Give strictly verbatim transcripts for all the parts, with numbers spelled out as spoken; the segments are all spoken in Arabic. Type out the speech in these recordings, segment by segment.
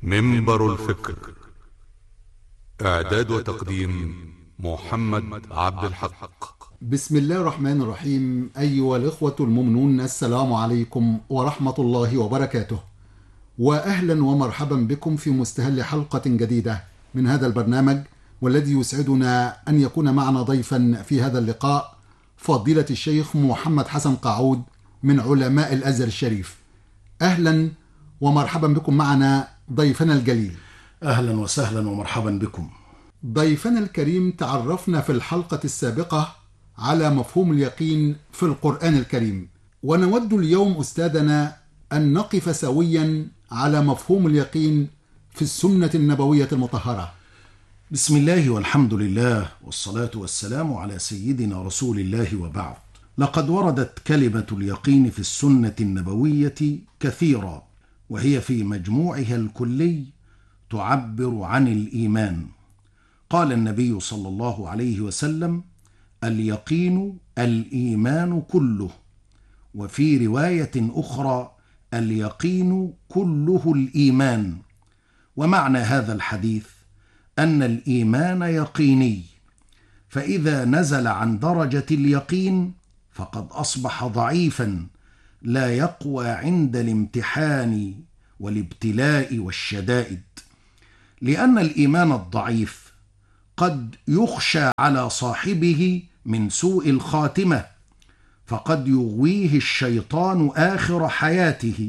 منبر الفكر. إعداد وتقديم محمد عبد الحق. بسم الله الرحمن الرحيم. أيها الإخوة المؤمنون، السلام عليكم ورحمة الله وبركاته، وأهلا ومرحبا بكم في مستهل حلقة جديدة من هذا البرنامج، والذي يسعدنا أن يكون معنا ضيفا في هذا اللقاء فضيلة الشيخ محمد حسن قاعود من علماء الأزهر الشريف. أهلا ومرحبا بكم معنا ضيفنا الجليل. أهلا وسهلا ومرحبا بكم. ضيفنا الكريم، تعرفنا في الحلقة السابقة على مفهوم اليقين في القرآن الكريم، ونود اليوم أستاذنا أن نقف سويا على مفهوم اليقين في السنة النبوية المطهرة. بسم الله والحمد لله والصلاة والسلام على سيدنا رسول الله، وبعد. لقد وردت كلمة اليقين في السنة النبوية كثيرا، وهي في مجموعها الكلي تعبر عن الإيمان. قال النبي صلى الله عليه وسلم: اليقين الإيمان كله. وفي رواية أخرى: اليقين كله الإيمان. ومعنى هذا الحديث أن الإيمان يقيني، فإذا نزل عن درجة اليقين فقد أصبح ضعيفا لا يقوى عند الامتحان والابتلاء والشدائد، لأن الإيمان الضعيف قد يخشى على صاحبه من سوء الخاتمة، فقد يغويه الشيطان آخر حياته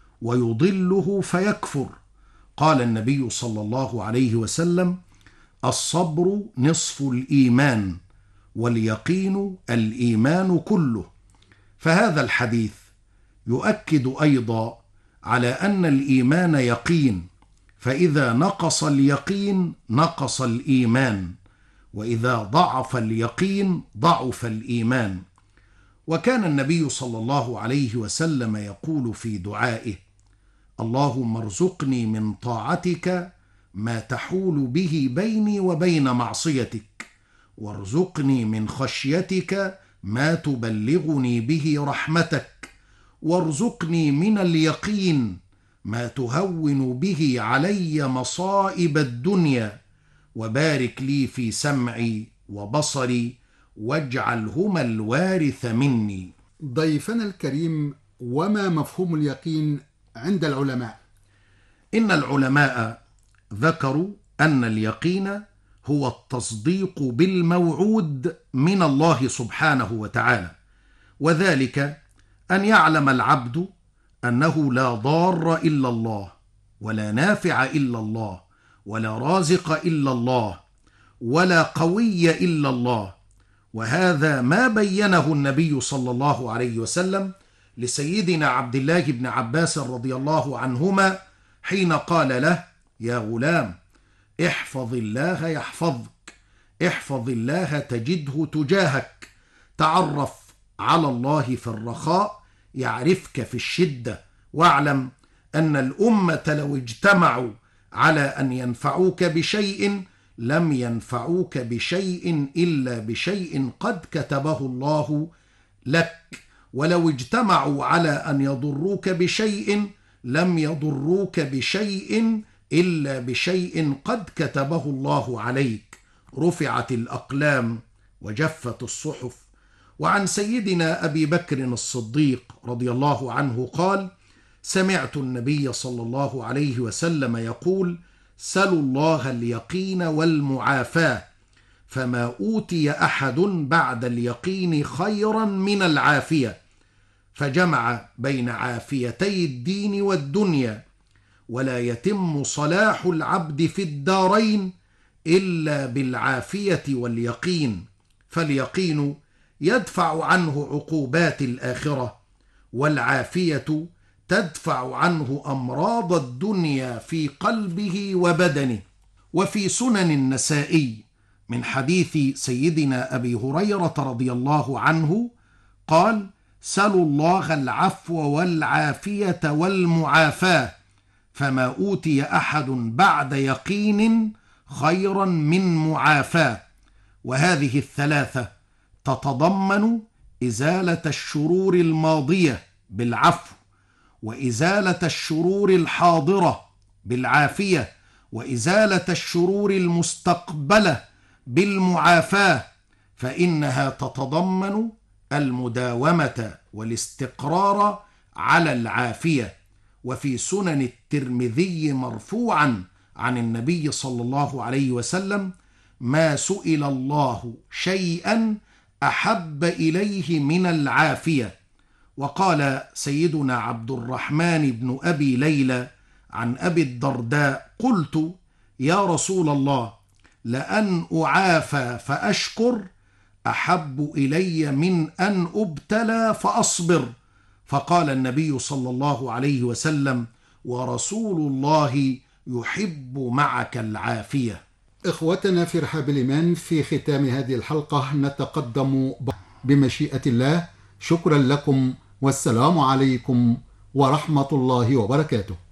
ويضله فيكفر. قال النبي صلى الله عليه وسلم: الصبر نصف الإيمان واليقين الإيمان كله. فهذا الحديث يؤكد أيضا على أن الإيمان يقين، فإذا نقص اليقين نقص الإيمان، وإذا ضعف اليقين ضعف الإيمان. وكان النبي صلى الله عليه وسلم يقول في دعائه: اللهم ارزقني من طاعتك ما تحول به بيني وبين معصيتك، وارزقني من خشيتك ما تبلغني به رحمتك، وارزقني من اليقين ما تهون به علي مصائب الدنيا، وبارك لي في سمعي وبصري واجعلهما الوارث مني. ضيفنا الكريم، وما مفهوم اليقين عند العلماء؟ إن العلماء ذكروا أن اليقين هو التصديق بالموعود من الله سبحانه وتعالى، وذلك أن يعلم العبد أنه لا ضار إلا الله، ولا نافع إلا الله، ولا رازق إلا الله، ولا قوي إلا الله. وهذا ما بينه النبي صلى الله عليه وسلم لسيدنا عبد الله بن عباس رضي الله عنهما حين قال له: يا غلام، احفظ الله يحفظك، احفظ الله تجده تجاهك، تعرف على الله في الرخاء يعرفك في الشدة، واعلم أن الأمة لو اجتمعوا على أن ينفعوك بشيء لم ينفعوك بشيء إلا بشيء قد كتبه الله لك، ولو اجتمعوا على أن يضروك بشيء لم يضروك بشيء إلا بشيء قد كتبه الله عليك. رفعت الأقلام وجفت الصحف. وعن سيدنا أبي بكر الصديق رضي الله عنه قال: سمعت النبي صلى الله عليه وسلم يقول: سلوا الله اليقين والمعافاة، فما أوتي أحد بعد اليقين خيرا من العافية، فجمع بين عافيتي الدين والدنيا. ولا يتم صلاح العبد في الدارين إلا بالعافية واليقين، فاليقين يدفع عنه عقوبات الآخرة، والعافية تدفع عنه أمراض الدنيا في قلبه وبدنه. وفي سنن النسائي من حديث سيدنا أبي هريرة رضي الله عنه قال: سلوا الله العفو والعافية والمعافاة، فما أوتي أحد بعد يقين خيرا من معافاة. وهذه الثلاثة تتضمن إزالة الشرور الماضية بالعفو، وإزالة الشرور الحاضرة بالعافية، وإزالة الشرور المستقبلة بالمعافاة، فإنها تتضمن المداومة والاستقرار على العافية. وفي سنن الترمذي مرفوعا عن النبي صلى الله عليه وسلم: ما سئل الله شيئا أحب إليه من العافية. وقال سيدنا عبد الرحمن بن أبي ليلى عن أبي الدرداء: قلت يا رسول الله، لأن أعافى فأشكر أحب إلي من أن أبتلى فأصبر. فقال النبي صلى الله عليه وسلم: ورسول الله يحب معك العافية. إخوتنا في رحاب الإيمان، في ختام هذه الحلقة نتقدم بمشيئة الله. شكرا لكم، والسلام عليكم ورحمة الله وبركاته.